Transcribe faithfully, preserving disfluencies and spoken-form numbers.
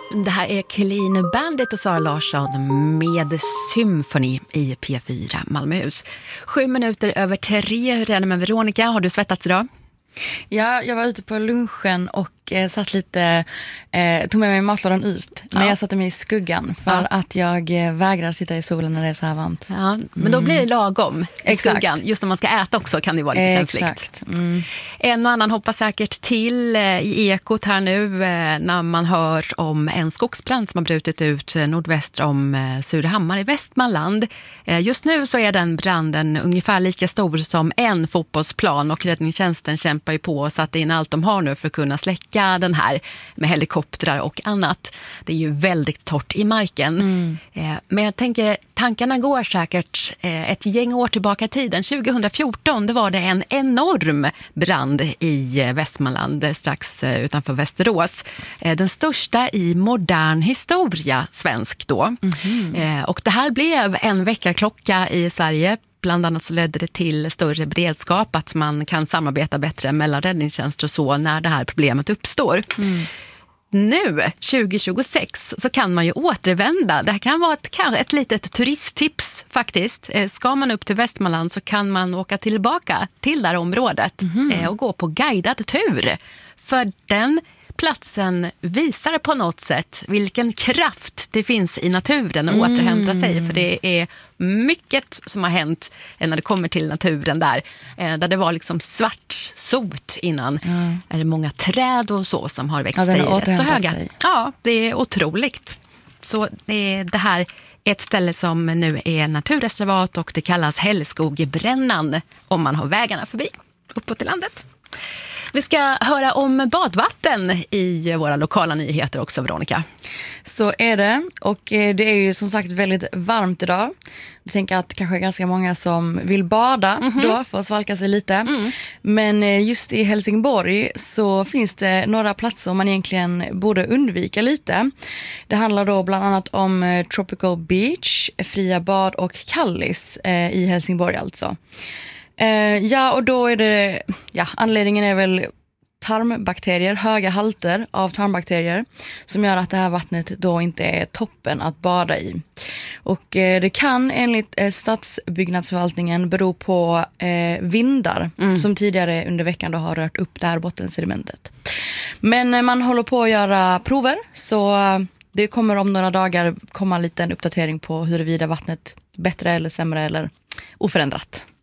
Det här är Clean Bandit och Sara Larsson med Symphony i P fyra Malmöhus. Sju minuter över tre. Redan med Veronica, har du svettats idag? Ja, jag var ute på lunchen och eh, satt lite, eh, tog med mig matlådan ut. Men ja. jag satte mig i skuggan för ja. att jag eh, vägrar sitta i solen när det är så här varmt. Ja, men då blir det lagom i Exakt. skuggan. Just när man ska äta också kan det vara lite eh, känsligt. Exakt. Mm. En och annan hoppar säkert till eh, i ekot här nu eh, när man hör om en skogsbrand som har brutit ut eh, nordväst om eh, Surahammar i Västmanland. Eh, just nu så är den branden ungefär lika stor som en fotbollsplan och räddningstjänsten kämpar ju på och satt in allt de har nu för att kunna släcka den här med helikoptrar och annat. Det är ju väldigt torrt i marken. Mm. Eh, men jag tänker, tankarna går säkert eh, ett gäng år tillbaka i tiden. tjugo fjorton det var det en enorm brand i eh, Västmanland strax eh, utanför Västerås. Eh, den största i modern historia, svensk då. Mm. Eh, och det här blev en väckarklocka i Sverige. Bland annat så ledde det till större beredskap, att man kan samarbeta bättre mellan räddningstjänster och så när det här problemet uppstår. Mm. Nu, tjugo tjugosex, så kan man ju återvända. Det här kan vara ett, ett litet turisttips faktiskt. Ska man upp till Västmanland så kan man åka tillbaka till det här området mm. och gå på guidad tur. För den platsen visar på något sätt vilken kraft det finns i naturen att mm. återhämta sig. För det är mycket som har hänt när det kommer till naturen där. Där det var liksom svart sot innan. Mm. Är det många träd och så som har växt ja, sig rätt så höga. Sig. Ja, det är otroligt. Så det, det här är ett ställe som nu är naturreservat och det kallas Hällskogebrännan om man har vägarna förbi uppåt till landet. Vi ska höra om badvatten i våra lokala nyheter också, Veronica. Så är det. Och det är ju som sagt väldigt varmt idag. Jag tänker att kanske ganska många som vill bada mm-hmm. då för att svalka sig lite. Mm. Men just i Helsingborg så finns det några platser man egentligen borde undvika lite. Det handlar då bland annat om Tropical Beach, Fria Bad och Kallis i Helsingborg alltså. Uh, ja, och då är det, ja, anledningen är väl tarmbakterier, höga halter av tarmbakterier som gör att det här vattnet då inte är toppen att bada i. Och uh, det kan enligt uh, stadsbyggnadsförvaltningen bero på uh, vindar mm. som tidigare under veckan då har rört upp det här bottensedimentet. Men uh, man håller på att göra prover så uh, det kommer om några dagar komma en liten uppdatering på huruvida vattnet är bättre eller sämre eller oförändrat.